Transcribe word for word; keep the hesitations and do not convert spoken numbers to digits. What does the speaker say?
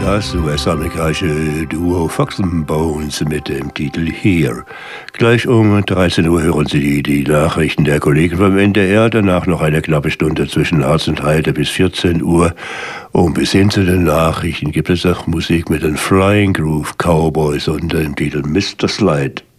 das U S-amerikanische Duo Fox and Bones mit dem Titel Here. Gleich um dreizehn Uhr hören Sie die, die Nachrichten der Kollegen vom N D R, danach noch eine knappe Stunde zwischen Harz und Heide bis vierzehn Uhr. Und bis hin zu den Nachrichten gibt es auch Musik mit den Flying Groove Cowboys unter dem Titel Mister Slide.